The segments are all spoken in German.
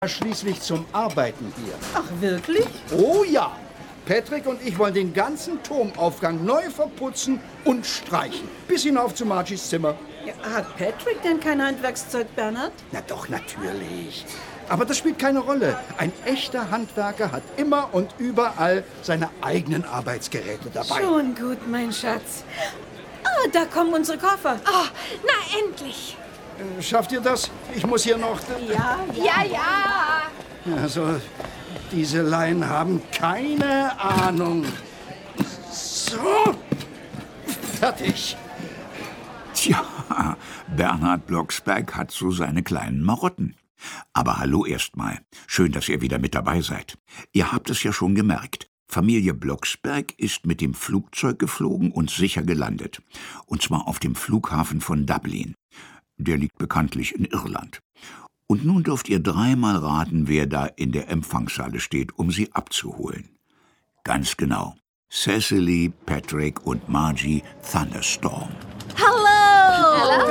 schließlich zum Arbeiten hier. Ach, wirklich? Oh ja. Patrick und ich wollen den ganzen Turmaufgang neu verputzen und streichen. Bis hinauf zu Margies Zimmer. Ja, hat Patrick denn kein Handwerkszeug, Bernhard? Na doch, natürlich. Aber das spielt keine Rolle. Ein echter Handwerker hat immer und überall seine eigenen Arbeitsgeräte dabei. Schon gut, mein Schatz. Ah, da kommen unsere Koffer. Oh, na endlich. Schafft ihr das? Ich muss hier noch... Ja. Also, diese Laien haben keine Ahnung. So, fertig. Tja, Bernhard Blocksberg hat so seine kleinen Marotten. Aber hallo erstmal. Schön, dass ihr wieder mit dabei seid. Ihr habt es ja schon gemerkt. Familie Blocksberg ist mit dem Flugzeug geflogen und sicher gelandet. Und zwar auf dem Flughafen von Dublin. Der liegt bekanntlich in Irland. Und nun dürft ihr dreimal raten, wer da in der Empfangshalle steht, um sie abzuholen. Ganz genau. Cecily, Patrick und Margie Thunderstorm. Hallo.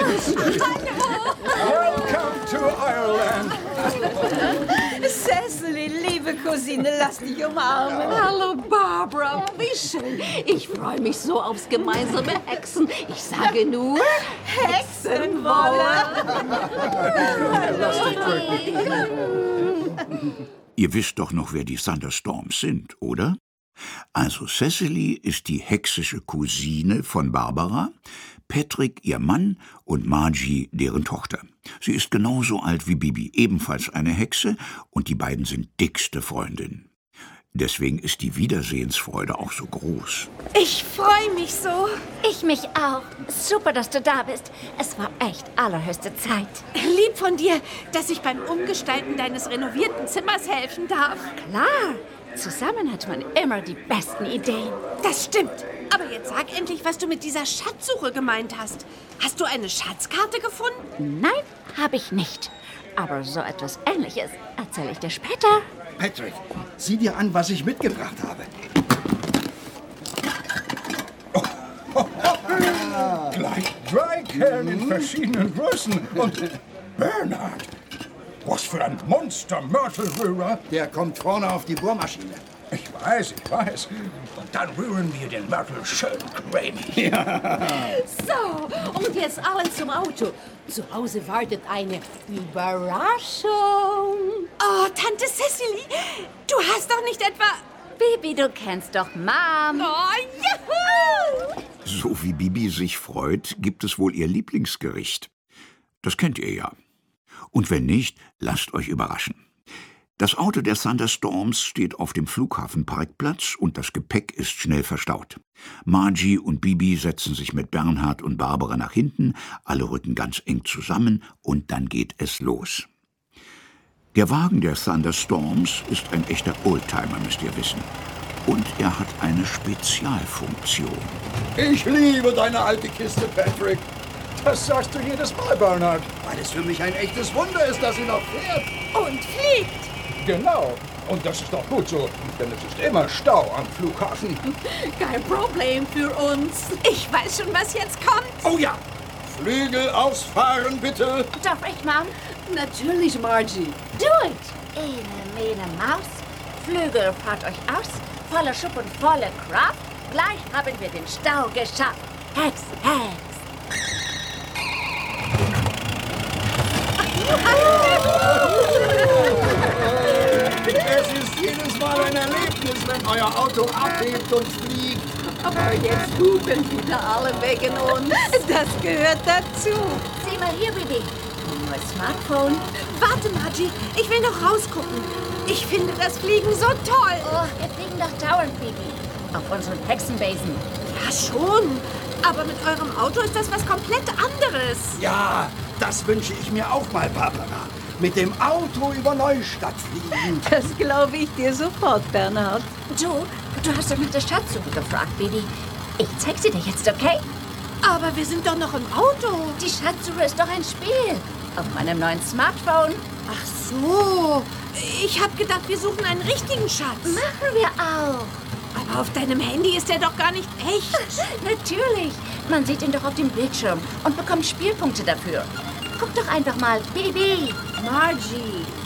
Welcome to Ireland. Cecily, liebe Cousine, lass dich umarmen. Hallo, Barbara. Wie schön. Ich freue mich so aufs gemeinsame Hexen. Ich sage nur Hexenwolle. Ihr wisst doch noch, wer die Thunderstorms sind, oder? Also Cecily ist die hexische Cousine von Barbara, Patrick ihr Mann und Margie deren Tochter. Sie ist genauso alt wie Bibi, ebenfalls eine Hexe, und die beiden sind dickste Freundinnen. Deswegen ist die Wiedersehensfreude auch so groß. Ich freue mich so. Ich mich auch. Super, dass du da bist. Es war echt allerhöchste Zeit. Lieb von dir, dass ich beim Umgestalten deines renovierten Zimmers helfen darf. Klar, zusammen hat man immer die besten Ideen. Das stimmt. Aber jetzt sag endlich, was du mit dieser Schatzsuche gemeint hast. Hast du eine Schatzkarte gefunden? Nein, habe ich nicht. Aber so etwas Ähnliches erzähle ich dir später. Patrick, sieh dir an, was ich mitgebracht habe. Gleich 3 Kerlen in verschiedenen Größen. Und Bernhard, was für ein Monster-Mörtelrührer. Der kommt vorne auf die Bohrmaschine. Ich weiß. Und dann rühren wir den Mörtel schön cremig. So, und jetzt allen zum Auto. Zu Hause wartet eine Überraschung. Oh, Tante Cecily, du hast doch nicht etwa... Bibi, du kennst doch Mom. Oh, juhu! So wie Bibi sich freut, gibt es wohl ihr Lieblingsgericht. Das kennt ihr ja. Und wenn nicht, lasst euch überraschen. Das Auto der Thunderstorms steht auf dem Flughafenparkplatz und das Gepäck ist schnell verstaut. Margie und Bibi setzen sich mit Bernhard und Barbara nach hinten, alle rücken ganz eng zusammen und dann geht es los. Der Wagen der Thunderstorms ist ein echter Oldtimer, müsst ihr wissen. Und er hat eine Spezialfunktion. Ich liebe deine alte Kiste, Patrick. Das sagst du jedes Mal, Bernhard. Weil es für mich ein echtes Wunder ist, dass sie noch fährt. Und fliegt. Genau. Und das ist doch gut so, denn es ist immer Stau am Flughafen. Kein Problem für uns. Ich weiß schon, was jetzt kommt. Oh ja, Flügel ausfahren, bitte. Darf ich, Mom? Natürlich, Margie. Do it. Ene, mene, Maus. Flügel, fahrt euch aus. Voller Schub und volle Kraft. Gleich haben wir den Stau geschafft. Hex, Hex. Es ist jedes Mal ein Erlebnis, wenn euer Auto abhebt und fliegt. Aber jetzt hupen wieder alle wegen uns. Das gehört dazu. Sieh mal hier, Bibi. Ein neues Smartphone. Warte, Margie, ich will noch rausgucken. Ich finde das Fliegen so toll. Oh, wir fliegen doch dauernd, Bibi. Auf unseren Hexenbesen. Ja, schon. Aber mit eurem Auto ist das was komplett anderes. Ja, das wünsche ich mir auch mal, Barbara. Mit dem Auto über Neustadt fliegen. Das glaube ich dir sofort, Bernhard. Du hast doch nach der Schatzsuche gefragt, Bibi. Ich zeig sie dir jetzt, okay? Aber wir sind doch noch im Auto. Die Schatzsuche ist doch ein Spiel. Auf meinem neuen Smartphone. Ach so. Ich habe gedacht, wir suchen einen richtigen Schatz. Machen wir auch. Aber auf deinem Handy ist er doch gar nicht echt. Natürlich. Man sieht ihn doch auf dem Bildschirm und bekommt Spielpunkte dafür. Guck doch einfach mal, Bibi. Margie,